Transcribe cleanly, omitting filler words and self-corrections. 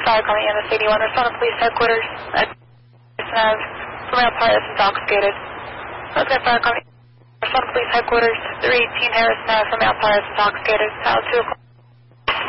fire coming in, the 81, respond to police headquarters. From Empire is intoxicated. Okay, fire coming in, respond to police headquarters, 318 Harris Ave from Empire is intoxicated. 2 o'clock.